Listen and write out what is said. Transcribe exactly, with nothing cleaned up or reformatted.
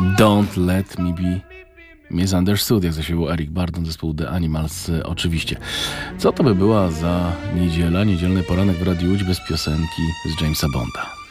Don't Let Me Be Misunderstood, jak zaśpiewał Eric Burdon, zespół The Animals, oczywiście. Co to by była za niedziela, niedzielny poranek w Radiu Łódź bez piosenki z Jamesa Bonda?